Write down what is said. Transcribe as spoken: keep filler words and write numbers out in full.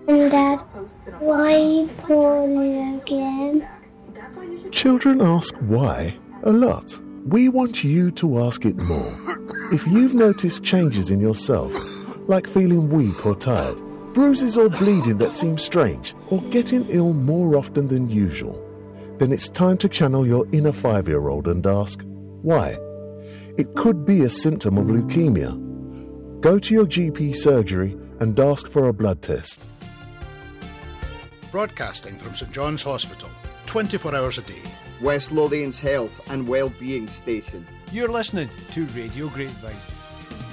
And Dad, why polio again? Children ask why a lot. We want you to ask it more. If you've noticed changes in yourself, like feeling weak or tired, bruises or bleeding that seem strange, or getting ill more often than usual, then it's time to channel your inner five-year-old and ask, why? It could be a symptom of leukemia. Go to your G P surgery and ask for a blood test. Broadcasting from St John's Hospital, twenty-four hours a day. West Lothian's health and wellbeing station. You're listening to Radio Grapevine.